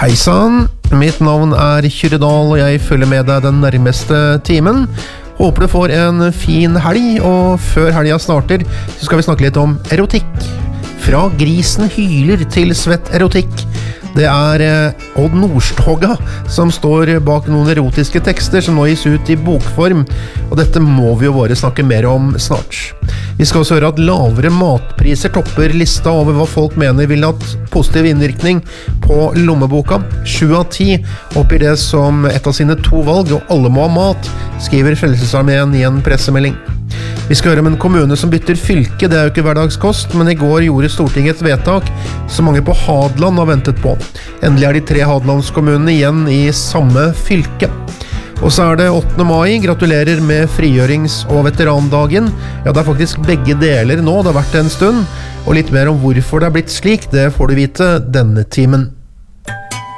Hei sann, mitt navn Kyrre Dahl, og jeg følger med deg den nærmeste timen. Håper du får en fin helg, og før helga starter, så skal vi snakke litt om erotikk. Fra grisen hyler til svett erotikk. Det Odd Nordstoga som står bak noen erotiske tekster som nå gis ut i bokform, og dette må vi jo bare snakke mer om snart. Vi skal også høre at lavere matpriser topper lista over hva folk mener vil ha positiv innvirkning på lommeboka. 7 av 10 oppgir det som et av sine 2 valg, og alle må ha mat, skriver Frelsesarmeen i en pressemelding. Vi skal høre om en kommune som bytter fylke, det jo ikke hverdagskost, men i går gjorde Stortinget et vedtak som mange på Hadland har ventet på. Endelig de 3 Hadlandskommunene igjen i samme fylke. Og så det 8. mai, gratulerer med frigjørings- og veterandagen. Ja, det faktisk begge deler nå, det har vært en stund, og litt mer om hvorfor det blitt slik, det får du vite denne timen.